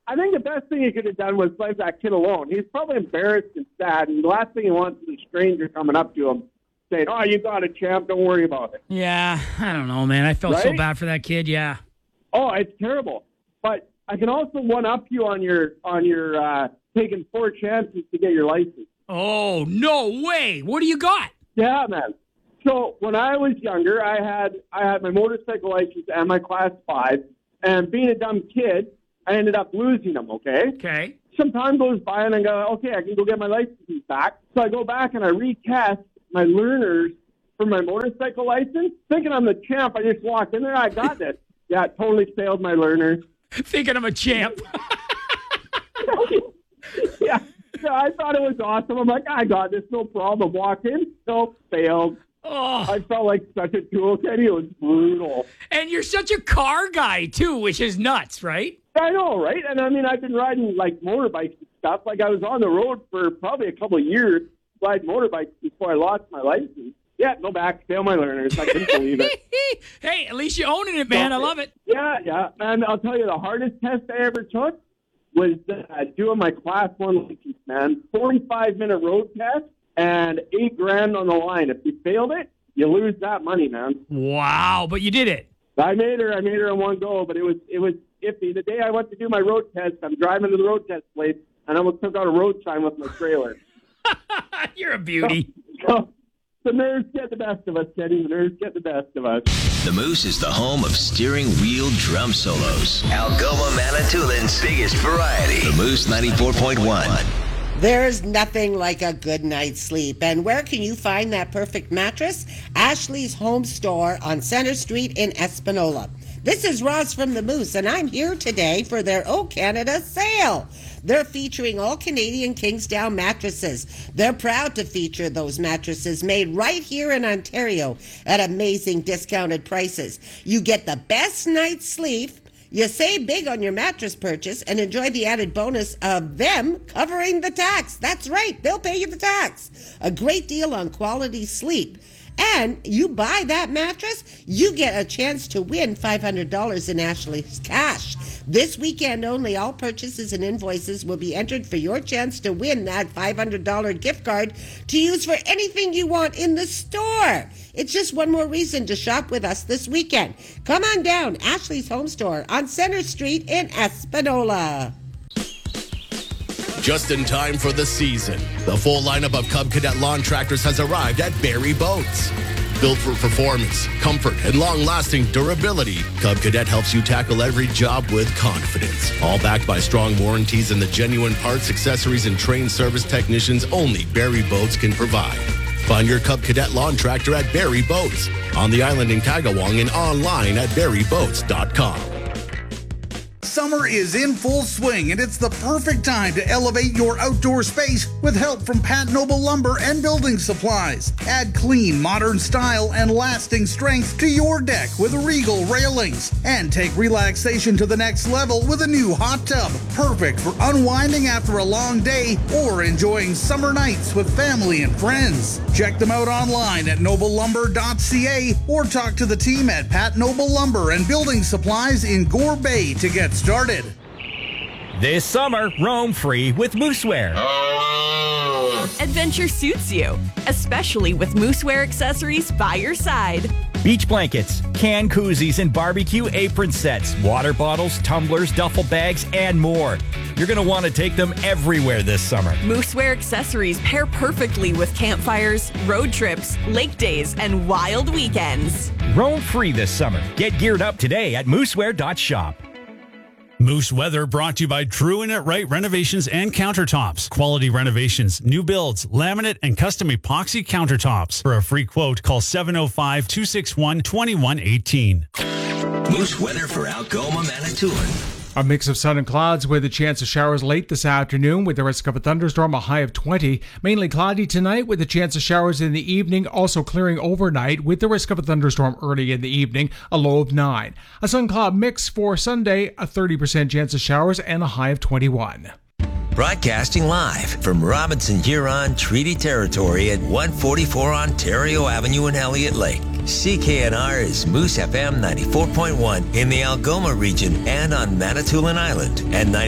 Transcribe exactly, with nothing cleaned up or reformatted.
I think the best thing he could have done was leave that kid alone. He's probably embarrassed and sad, and the last thing he wants is a stranger coming up to him saying, oh, you got it, champ, don't worry about it. Yeah, I don't know, man. I felt right? so bad for that kid, yeah. Oh, it's terrible. But I can also one-up you on your on your uh, taking four chances to get your license. Oh, no way. What do you got? Yeah, man. So when I was younger, I had I had my motorcycle license and my class five, and being a dumb kid, I ended up losing them, okay? Okay. Some time goes by, and I go, okay, I can go get my license back. So I go back and I retest my learners for my motorcycle license, thinking I'm the champ. I just walked in there, I got this. Yeah, it totally failed my learners. Thinking I'm a champ. yeah, so I thought it was awesome. I'm like, I got this, no problem. Walk in, nope, failed. Oh. I felt like such a tool, Kenny. It was brutal. And you're such a car guy, too, which is nuts, right? I know, right? And I mean, I've been riding like motorbikes and stuff. Like I was on the road for probably a couple of years, riding motorbikes before I lost my license. Yeah, no back, fail my learners. I couldn't believe it. Hey, at least you're owning it, man. I love it. Yeah, yeah. And I'll tell you, the hardest test I ever took was uh, doing my class one license, man. forty-five minute road test and eight grand on the line. If you failed it, you lose that money, man. Wow, but you did it. I made her. I made her in one go, but it was it was iffy. The day I went to do my road test, I'm driving to the road test place, and I almost took out a road sign with my trailer. You're a beauty. So, so, the nerves get the best of us, Teddy. The nerves get the best of us. The Moose is the home of steering wheel drum solos. Algoma Manitoulин's biggest variety. The Moose ninety-four point one. There's nothing like a good night's sleep. And where can you find that perfect mattress? Ashley's Home Store on Center Street in Espanola. This is Roz from the Moose, and I'm here today for their O Canada sale. They're featuring all Canadian Kingsdown mattresses. They're proud to feature those mattresses made right here in Ontario at amazing discounted prices. You get the best night's sleep. You save big on your mattress purchase and enjoy the added bonus of them covering the tax. That's right, they'll pay you the tax. A great deal on quality sleep. And you buy that mattress, you get a chance to win five hundred dollars in Ashley's cash. This weekend only, all purchases and invoices will be entered for your chance to win that five hundred dollars gift card to use for anything you want in the store. It's just one more reason to shop with us this weekend. Come on down, Ashley's Home Store on Center Street in Espanola. Just in time for the season, the full lineup of Cub Cadet lawn tractors has arrived at Barrie Boats. Built for performance, comfort, and long-lasting durability, Cub Cadet helps you tackle every job with confidence. All backed by strong warranties and the genuine parts, accessories, and trained service technicians only Barrie Boats can provide. Find your Cub Cadet lawn tractor at Barrie Boats, on the island in Kagawang and online at barrie boats dot com. Summer is in full swing, and it's the perfect time to elevate your outdoor space with help from Pat Noble Lumber and Building Supplies. Add clean, modern style and lasting strength to your deck with Regal railings, and take relaxation to the next level with a new hot tub. Perfect for unwinding after a long day or enjoying summer nights with family and friends. Check them out online at noble lumber dot c a or talk to the team at Pat Noble Lumber and Building Supplies in Gore Bay to get started. This summer, roam free with Moosewear. Adventure suits you, especially with Moosewear accessories by your side. Beach blankets, can koozies, and barbecue apron sets, water bottles, tumblers, duffel bags, and more. You're going to want to take them everywhere this summer. Moosewear accessories pair perfectly with campfires, road trips, lake days, and wild weekends. Roam free this summer. Get geared up today at moosewear dot shop. Moose Weather brought to you by True and It Right Renovations and Countertops. Quality renovations, new builds, laminate, and custom epoxy countertops. For a free quote, call seven oh five, two six one, two one one eight. Moose Weather for Algoma, Manitoulin. A mix of sun and clouds with a chance of showers late this afternoon with the risk of a thunderstorm, a high of twenty. Mainly cloudy tonight with a chance of showers in the evening, also clearing overnight with the risk of a thunderstorm early in the evening, a low of nine. A sun-cloud mix for Sunday, a thirty percent chance of showers and a high of twenty-one. Broadcasting live from Robinson Huron Treaty Territory at one forty-four Ontario Avenue in Elliott Lake. C K N R is Moose F M ninety-four point one in the Algoma region and on Manitoulin Island, and